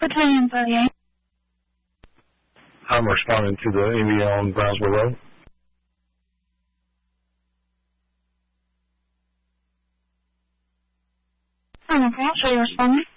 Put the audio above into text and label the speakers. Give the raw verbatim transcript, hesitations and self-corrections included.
Speaker 1: Battalion thirty-eight.
Speaker 2: I'm responding to the M V on Brownsville Road.
Speaker 1: I'm okay, so you're responding?